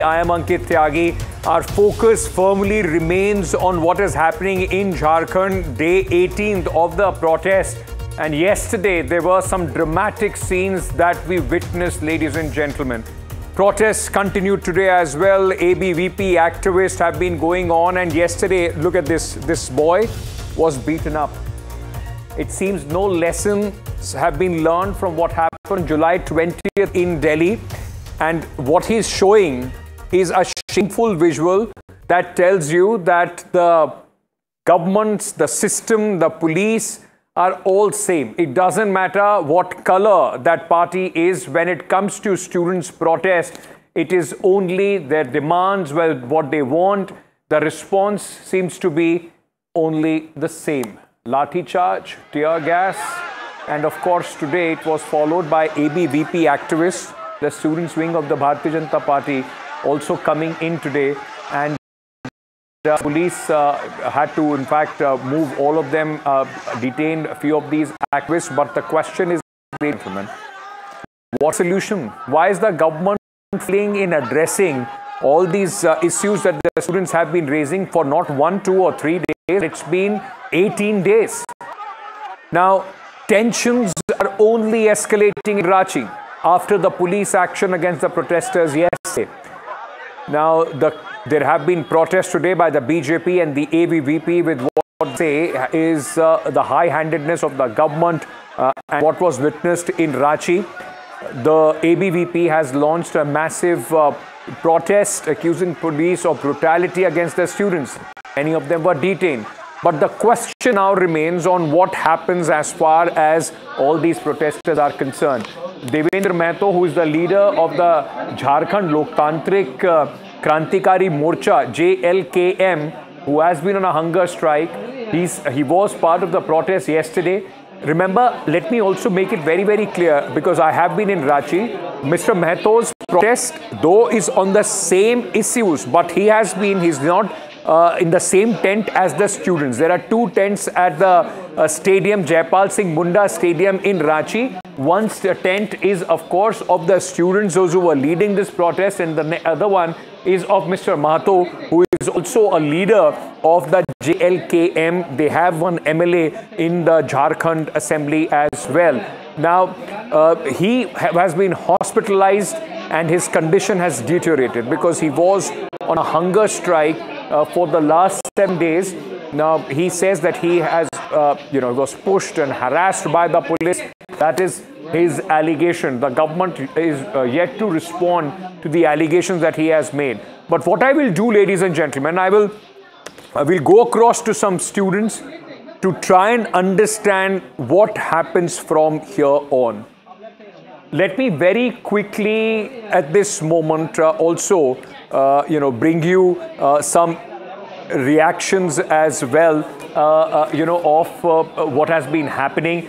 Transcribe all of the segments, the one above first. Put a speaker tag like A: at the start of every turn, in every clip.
A: I am Ankit Tyagi. Our focus firmly remains on what is happening in Jharkhand, day 18th of the protest. And yesterday, there were some dramatic scenes that we witnessed, ladies and gentlemen. Protests continued today as well. ABVP activists have been going on. And yesterday, look at this. This boy was beaten up. It seems no lessons have been learned from what happened July 20th in Delhi. And what he's showing is a shameful visual that tells you that the governments, the system, the police are all same. It doesn't matter what color that party is when it comes to students' protest. It is only their demands, well, what they want. The response seems to be only the same. Lathi charge, tear gas, and of course today it was followed by ABVP activists, the students' wing of the Bharatiya Janata Party, also coming in today, and police had to in fact move all of them, detain a few of these activists. But the question is, gentlemen, what solution? Why is the government failing in addressing all these issues that the students have been raising for not 1, 2 or 3 days? It's been 18 days. Now, tensions are only escalating in Ranchi after the police action against the protesters yesterday. Now, there have been protests today by the BJP and the ABVP with what they say is the high-handedness of the government and what was witnessed in Ranchi. The ABVP has launched a massive protest accusing police of brutality against the students. Many of them were detained. But the question now remains on what happens as far as all these protesters are concerned. Devendra Mahto, who is the leader of the Jharkhand Loktantrik Krantikari Morcha, JLKM, who has been on a hunger strike, he was part of the protest yesterday. Remember, let me also make it very, very clear, because I have been in Ranchi. Mr. Mahto's protest, though, is on the same issues, but he's not in the same tent as the students. There are 2 tents at the stadium, Jaipal Singh Munda Stadium in Ranchi. One tent is, of course, of the students, those who were leading this protest, and the other one is of Mr. Mahto, who is also a leader of the JLKM. They have one MLA in the Jharkhand Assembly as well. Now, he has been hospitalized and his condition has deteriorated because he was on a hunger strike for the last 7 days. Now, he says that he has, was pushed and harassed by the police. That is his allegation. The government is yet to respond to the allegations that he has made. But what I will do, ladies and gentlemen, I will go across to some students to try and understand what happens from here on. Let me very quickly at this moment also, bring you some reactions as well, of what has been happening.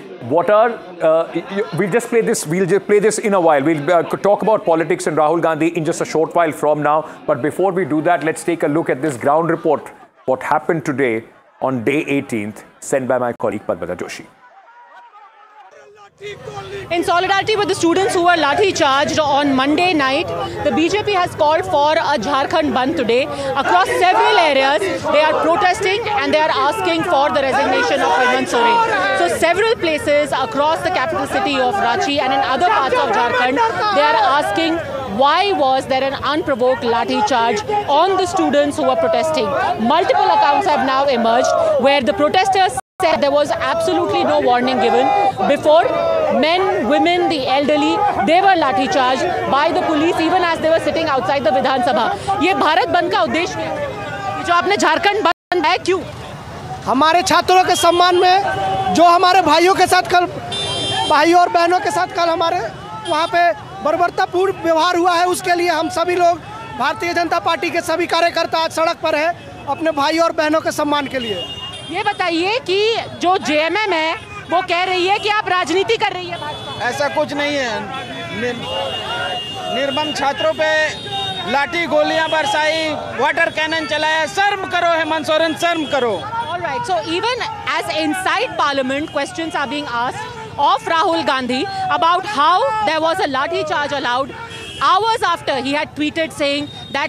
A: We'll just play this in a while. We'll talk about politics and Rahul Gandhi in just a short while from now. But before we do that, let's take a look at this ground report, what happened today on day 18th, sent by my colleague Padmata Joshi.
B: In solidarity with the students who were lathi charged on Monday night, the BJP has called for a Jharkhand Bandh today. Across several areas, they are protesting and they are asking for the resignation of Hemant Soren. So several places across the capital city of Ranchi and in other parts of Jharkhand, they are asking why was there an unprovoked lathi charge on the students who were protesting. Multiple accounts have now emerged where the protesters said there was absolutely no warning given before. Men, women, the elderly, they were lathi charged by the police even as they were sitting outside the Vidhan Sabha. ये भारत बंद का उद्देश्य है जो आपने झारखंड बंद है क्यों?
C: हमारे छात्रों के सम्मान में जो हमारे भाइयों के साथ कल भाइयों और बहनों के साथ कल हमारे वहाँ पे बर्बरतापूर्ण व्यवहार हुआ है, उसके लिए हम सभी लोग भारतीय जनता पार्टी के सभी कार्यकर्ता आज सड़क पर है अपने भाइयों और बहनों के सम्मान के लिए।
B: ये बताइए कि जो जेएमएम है वो कह रही है कि आप राजनीति कर रही है भाजपा।
D: ऐसा कुछ नहीं है। निर्बंध छात्रों पे लाठी गोलियां बरसाई, वाटर कैनन चलाया। शर्म करो हेमंत सोरेन, शर्म करो।
B: All right, so even as inside Parliament, questions are being asked of Rahul Gandhi about how there was a lathi charge allowed hours after he had tweeted saying that